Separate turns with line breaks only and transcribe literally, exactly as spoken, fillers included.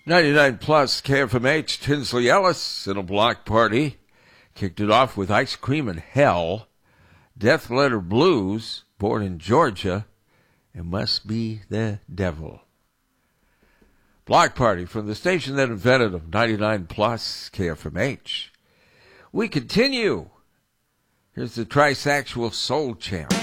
ninety-nine plus K F M H, Tinsley Ellis in a block party. Kicked it off with Ice Cream in Hell. Death Letter Blues, Born in Georgia. It Must Be the Devil. Block party from the station that invented them, ninety-nine plus K F M H. We continue. Here's the Trisexual Soul Champ.